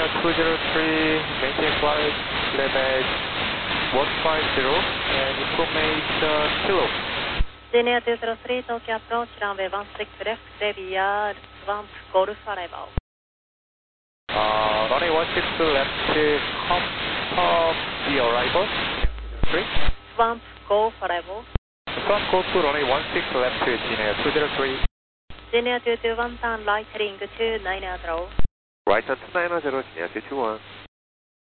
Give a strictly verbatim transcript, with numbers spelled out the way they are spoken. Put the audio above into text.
two zero three, maintain flight level one five zero and information kilo. Linear two zero three, Tokyo approach, runway one six left, Deviar, Swamp, Golf arrival. Uh, runway one six left, come up the arrival. three. Swamp, Golf arrival. Swamp, go to runway one six left, Linear two zero three. Linear two two one, turn right heading to nine zero. Right at two nine zero, Linear two two one.